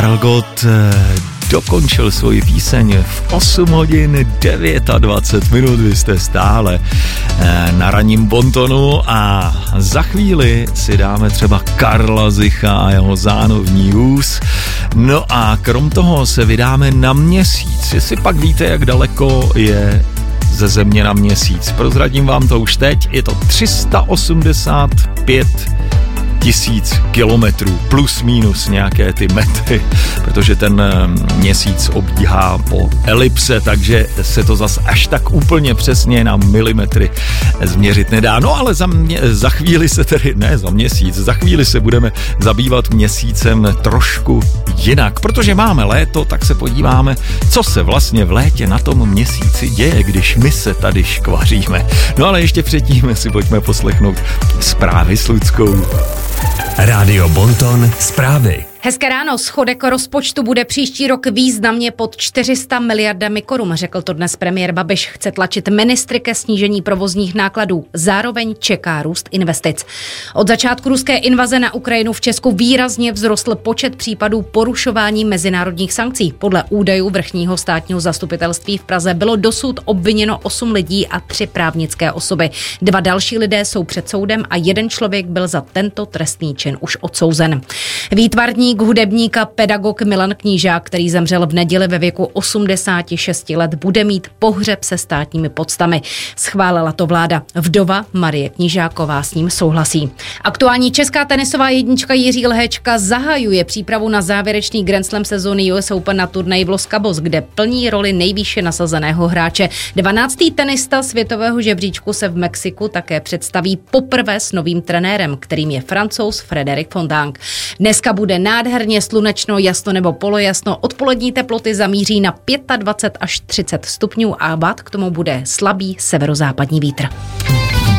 Karel Gott dokončil svoji píseň v 8 hodin 29 minut. Vy jste stále na ranním bontonu a za chvíli si dáme třeba Karla Zicha a jeho zánovní vůz. No a krom toho se vydáme na Měsíc. Jestli pak víte, jak daleko je ze Země na Měsíc. Prozradím vám to už teď. Je to 385 000 kilometrů, plus minus nějaké ty metry, protože ten Měsíc obíhá po elipse, takže se to zas až tak úplně přesně na milimetry změřit nedá. No ale za chvíli se tedy, ne za měsíc, za chvíli se budeme zabývat Měsícem trošku jinak. Protože máme léto, tak se podíváme, co se vlastně v létě na tom Měsíci děje, když my se tady škvaříme. No ale ještě předtím si pojďme poslechnout zprávy s Luckou. Rádio Bonton zprávy. Hezké ráno, schodek rozpočtu bude příští rok významně pod 400 miliardami korun, řekl to dnes premiér Babiš. Chce tlačit ministry ke snížení provozních nákladů. Zároveň čeká růst investic. Od začátku ruské invaze na Ukrajinu v Česku výrazně vzrostl počet případů porušování mezinárodních sankcí. Podle údajů vrchního státního zastupitelství v Praze bylo dosud obviněno 8 lidí a 3 právnické osoby. 2 další lidé jsou před soudem a 1 člověk byl za tento trestný čin už odsouzen. Výtvarník, hudebník a pedagog Milan Knížák, který zemřel v neděli ve věku 86 let, bude mít pohřeb se státními poctami. Schválila to vláda. Vdova Marie Knížáková s ním souhlasí. Aktuální česká tenisová jednička Jiří Lhéčka zahajuje přípravu na závěrečný Grand Slam sezóny US Open na turnaji v Los Cabos, kde plní roli nejvýše nasazeného hráče. 12. tenista světového žebříčku se v Mexiku také představí poprvé s novým trenérem, kterým je Francouz Frédéric Fontaine. Dneska bude nádherně slunečno, jasno nebo polojasno. Odpolední teploty zamíří na 25 až 30 stupňů a k tomu bude slabý severozápadní vítr.